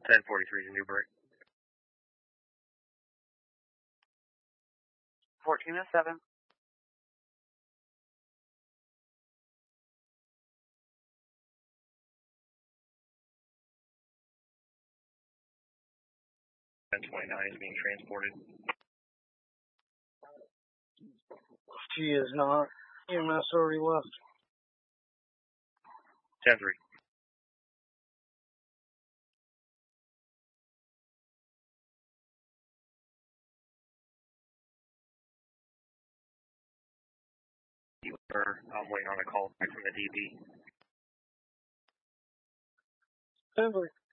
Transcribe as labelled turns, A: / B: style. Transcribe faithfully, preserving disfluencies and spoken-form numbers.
A: ten forty-three to Newbury.
B: fourteen oh seven.
A: ten twenty-nine is being transported.
C: She is not. E M S already left.
A: ten three. I'm waiting on a call back from the D B.
C: ten three.